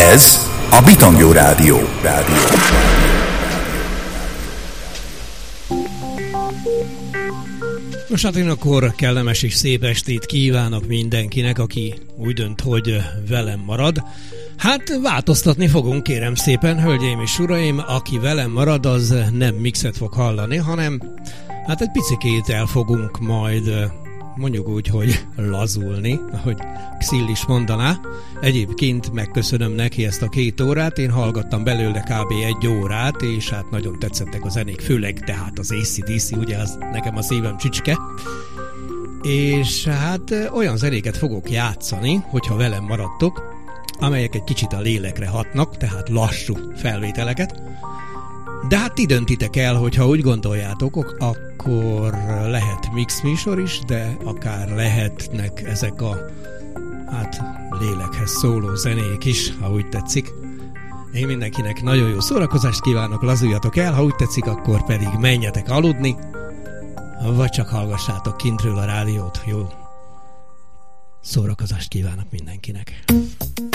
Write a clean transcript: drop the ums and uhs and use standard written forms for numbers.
Ez a Bitangó Rádió. Most hát én akkor kellemes és szép estét kívánok mindenkinek, aki úgy dönt, hogy velem marad. Hát változtatni fogunk, kérem szépen, hölgyeim és uraim, aki velem marad, az nem mixet fog hallani, hanem hát egy picikét el fogunk majd, mondjuk úgy, hogy lazulni, ahogy Xill is mondaná. Egyébként megköszönöm neki ezt a 2 órát, én hallgattam belőle kb. 1 órát, és hát nagyon tetszettek a zenék, főleg tehát az AC/DC, ugye az nekem a szívem csücske. És hát olyan zenéket fogok játszani, hogyha velem maradtok, amelyek egy kicsit a lélekre hatnak, tehát lassú felvételeket. De hát ti döntitek el, hogyha úgy gondoljátok, akkor lehet mix műsor is, de akár lehetnek ezek a hát lélekhez szóló zenék is, ha úgy tetszik. Én mindenkinek nagyon jó szórakozást kívánok, lazuljatok el, ha úgy tetszik, akkor pedig menjetek aludni, vagy csak hallgassátok kintről a rádiót. Jó szórakozást kívánok mindenkinek.